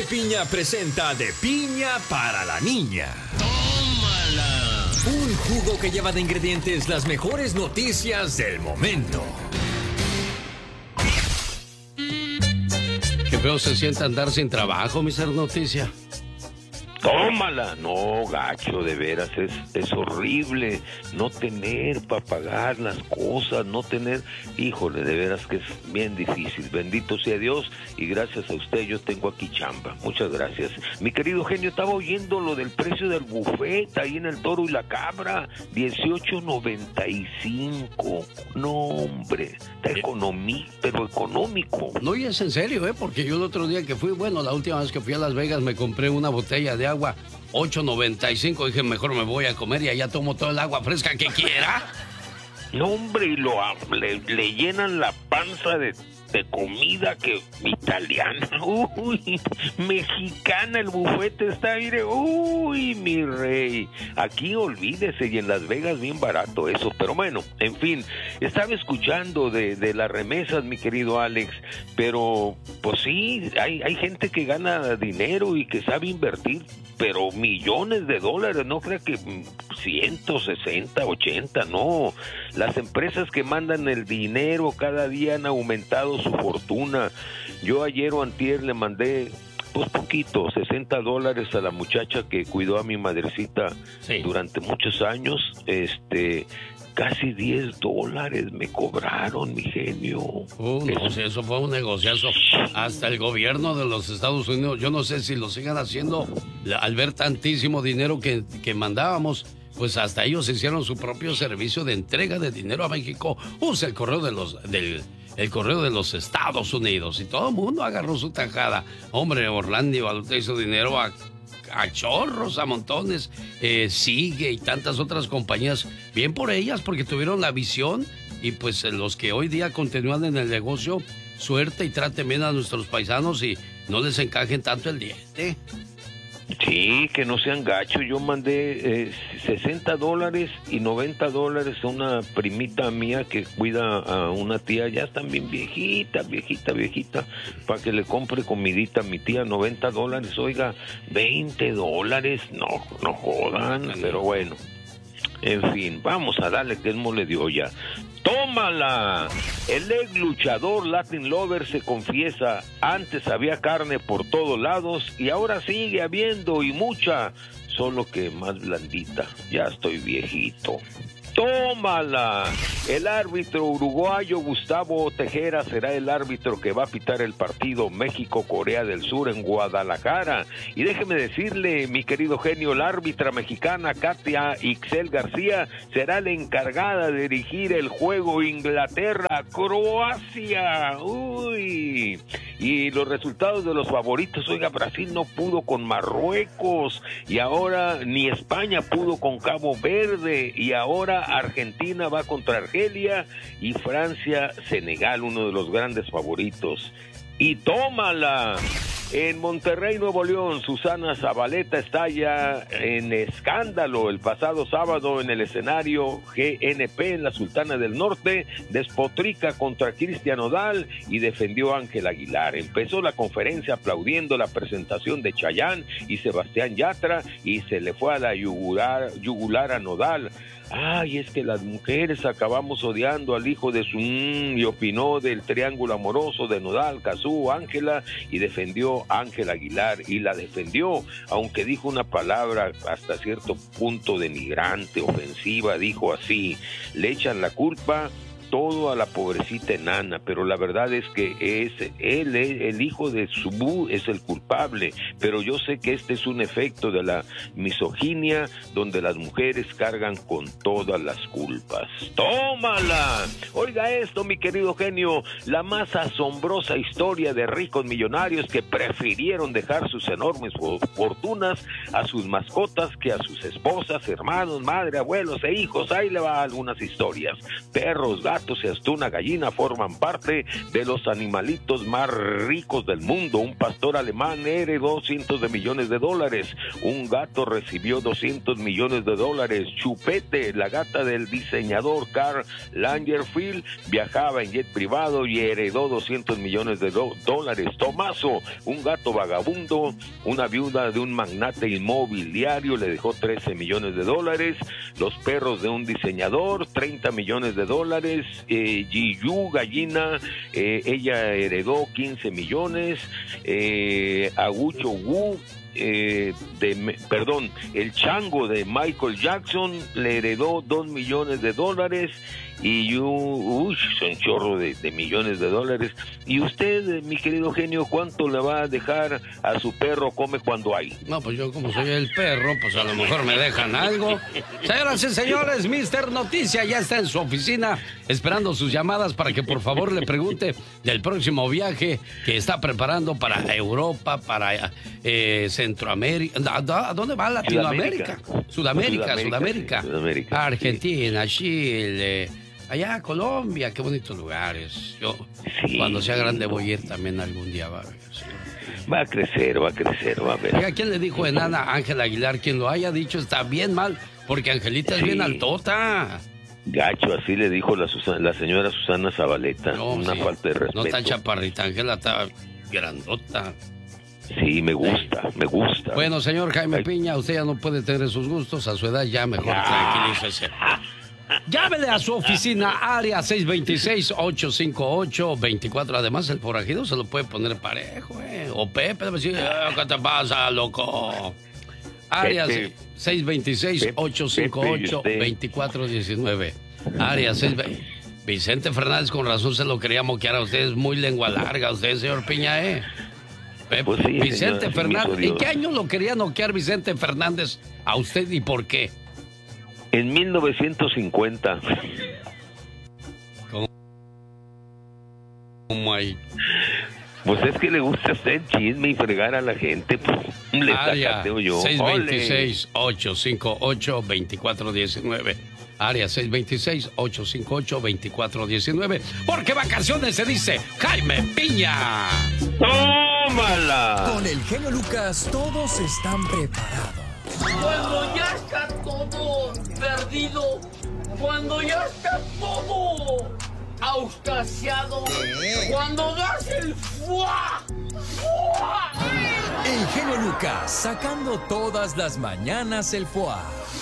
De Piña presenta De Piña para la Niña. ¡Tómala! Un jugo que lleva de ingredientes las mejores noticias del momento. Qué feo se siente andar sin trabajo, Mr. Noticia. Tómala. No, gacho, de veras, es horrible no tener para pagar las cosas, no tener, híjole, de veras que es bien difícil. Bendito sea Dios y gracias a usted yo tengo aquí chamba. Muchas gracias. Mi querido genio, estaba oyendo lo del precio del buffet ahí en el Toro y la Cabra, $18.95. No, hombre, está pero económico. No, y es en serio, porque yo el otro día que fui, la última vez que fui a Las Vegas me compré una botella de agua, $8.95, dije, mejor me voy a comer y allá tomo todo el agua fresca que quiera. No, hombre, y le llenan la panza de comida que italiana, uy, mexicana, el bufete está aire, uy, mi rey. Aquí olvídese, y en Las Vegas bien barato eso, pero bueno, en fin, estaba escuchando de las remesas, mi querido Alex, pero pues sí, hay gente que gana dinero y que sabe invertir, pero millones de dólares, no crea que 160, 80, no. Las empresas que mandan el dinero cada día han aumentado su fortuna. Yo ayer o antier le mandé pues poquito, $60 a la muchacha que cuidó a mi madrecita durante muchos años. Casi $10 me cobraron, mi genio. No sé, eso fue un negociazo. Hasta el gobierno de los Estados Unidos, yo no sé si lo sigan haciendo, al ver tantísimo dinero que mandábamos, pues hasta ellos hicieron su propio servicio de entrega de dinero a México. Usa el correo el correo de los Estados Unidos, y todo el mundo agarró su tajada. Hombre, Orlando Valuta hizo dinero a chorros, a montones, Sigue y tantas otras compañías, bien por ellas, porque tuvieron la visión, y pues los que hoy día continúan en el negocio, suerte y traten bien a nuestros paisanos y no les encajen tanto el diente. Sí, que no sean gachos. Yo mandé $60 y $90 a una primita mía que cuida a una tía, ya están bien viejita, para que le compre comidita a mi tía. $90, oiga, $20, no jodan, pero bueno. En fin, vamos a darle que el mole de olla. ¡Tómala! El ex luchador Latin Lover se confiesa, antes había carne por todos lados y ahora sigue habiendo, y mucha, solo que más blandita. Ya estoy viejito. ¡Tómala! El árbitro uruguayo Gustavo Tejera será el árbitro que va a pitar el partido México-Corea del Sur en Guadalajara. Y déjeme decirle, mi querido genio, la árbitra mexicana Katia Ixel García será la encargada de dirigir el juego Inglaterra-Croacia. ¡Uy! Y los resultados de los favoritos, oiga, Brasil no pudo con Marruecos, y ahora ni España pudo con Cabo Verde, y ahora Argentina va contra Argelia, y Francia, Senegal, uno de los grandes favoritos. Y tómala. En Monterrey, Nuevo León, Susana Zabaleta estalla en escándalo el pasado sábado en el escenario GNP en la Sultana del Norte, despotrica contra Cristian Nodal y defendió a Ángel Aguilar. Empezó la conferencia aplaudiendo la presentación de Chayanne y Sebastián Yatra y se le fue a la yugular a Nodal. Ay, es que las mujeres acabamos odiando al hijo de su... y opinó del triángulo amoroso de Nodal, Cazzu, Ángela, y defendió a Ángel Aguilar, y la defendió, aunque dijo una palabra hasta cierto punto denigrante, ofensiva, dijo así, le echan la culpa todo a la pobrecita enana, pero la verdad es que él, el hijo de Subú, es el culpable, pero yo sé que este es un efecto de la misoginia, donde las mujeres cargan con todas las culpas. ¡Tómala! Oiga esto, mi querido genio, la más asombrosa historia de ricos millonarios que prefirieron dejar sus enormes fortunas a sus mascotas que a sus esposas, hermanos, madre, abuelos e hijos. Ahí le va algunas historias. Perros, gatos, gatos y hasta una gallina forman parte de los animalitos más ricos del mundo. Un pastor alemán heredó cientos de millones de dólares. Un gato recibió 200 millones de dólares. Chupete, la gata del diseñador Karl Lagerfeld, viajaba en jet privado y heredó 200 millones de dólares. Tomaso, un gato vagabundo, una viuda de un magnate inmobiliario, le dejó 13 millones de dólares. Los perros de un diseñador, 30 millones de dólares. Jiyu, gallina, ella heredó 15 millones. Agucho Wu, el chango de Michael Jackson le heredó 2 millones de dólares. Y son chorro de millones de dólares. Y usted, mi querido genio, ¿cuánto le va a dejar a su perro come cuando hay? No, pues yo como soy el perro, pues a lo mejor me dejan algo. Señoras y señores, Mr. Noticia ya está en su oficina esperando sus llamadas para que por favor le pregunte del próximo viaje que está preparando para Europa, para Centroamérica. ¿A dónde va? Latinoamérica. Sudamérica. Sí. Argentina, Chile. Allá, Colombia, qué bonitos lugares. Yo, cuando sea grande, voy a ir también algún día, va a ver. Sí. Va a crecer, va a ver. Oiga, ¿quién le dijo enana? Ángela Aguilar. Quien lo haya dicho está bien mal, porque Angelita es bien altota. Gacho, así le dijo la señora Susana Zabaleta. No, una falta de respeto. No tan chaparrita, Ángela está grandota. Sí, me gusta. Bueno, señor Jaime Piña, usted ya no puede tener esos gustos. A su edad ya mejor tranquilícese. Llámele a su oficina, área 626-858-24. Además, el forajido se lo puede poner parejo, O Pepe, debe decir, ¿qué te pasa, loco? Área 626-858-2419. Área 626. Vicente Fernández, con razón se lo quería moquear a usted. Es muy lengua larga usted, señor Piña, Pues sí, Vicente señor, Fernández. ¿En qué año lo quería noquear Vicente Fernández a usted y por qué? En 1950. ¿Cómo ahí? Pues es que le gusta hacer chisme y fregar a la gente. Pues, le sacateo yo. 626-858-2419. Área 626-858-2419. Porque vacaciones se dice Jaime Piña. ¡Tómala! Con el genio Lucas todos están preparados. Cuando ya está todo perdido, cuando ya está todo auscasiado, cuando das el ¡fua! El genio Lucas sacando todas las mañanas el foie.